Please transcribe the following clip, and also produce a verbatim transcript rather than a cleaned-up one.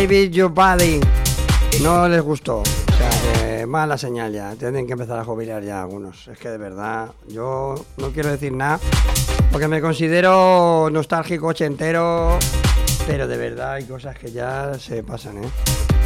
David Your Body no les gustó. O sea, que mala señal ya. Tienen que empezar a jubilar ya algunos. Es que de verdad, yo no quiero decir nada porque me considero nostálgico ochentero, pero de verdad hay cosas que ya se pasan, ¿eh?